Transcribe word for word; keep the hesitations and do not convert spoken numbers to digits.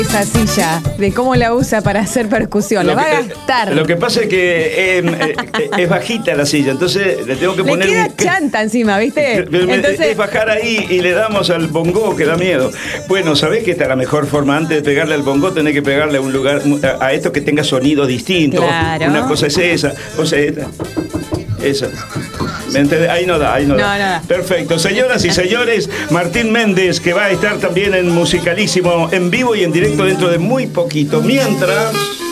esa silla, de cómo la usa para hacer percusión. La va a gastar. Lo que pasa es que eh, eh, es bajita la silla, entonces le tengo que le poner... queda un... chanta encima, ¿viste? Entonces... Es bajar ahí y le damos al bongo, que da miedo. Bueno, ¿sabés que esta es la mejor forma? Antes de pegarle al bongo, tenés que pegarle a un lugar, a esto que tenga sonidos distintos. Claro. Una cosa es esa, cosa es esta. Esa. ¿Me entendés? Ahí no da, ahí no, no da. No da. Perfecto. Señoras y señores, Martín Méndez, que va a estar también en Musicalísimo en vivo y en directo dentro de muy poquito. Mientras...